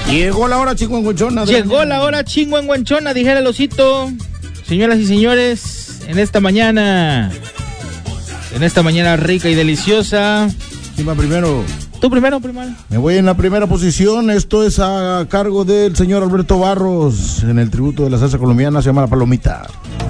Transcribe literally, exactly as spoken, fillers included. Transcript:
Llegó la hora chingüengüenchona. Llegó la hora chingüengüenchona, dijera el osito. Señoras y señores, en esta mañana, en esta mañana rica y deliciosa. ¿Quién va primero? Tú primero, primero. Me voy en la primera posición. Esto es a cargo del señor Alberto Barros. En el tributo de la salsa colombiana se llama La Palomita.